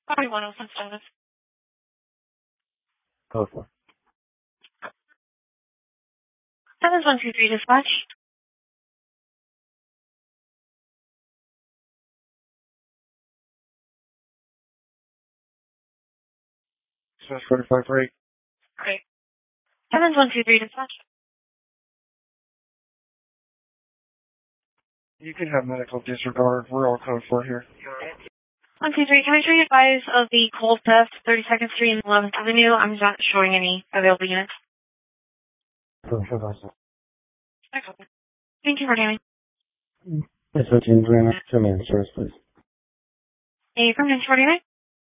Probably 107 status. Code 4. 7123 dispatch. Dispatch 45 Great. 7123 dispatch. You can have medical disregard. We're all code 4 here. 123, can I show you advise of the cold theft, 32nd Street and 11th Avenue? I'm not showing any available units. Code 4 Excellent. Thank you for naming. It's 15 grand. Show me the service, please. A permanent 49?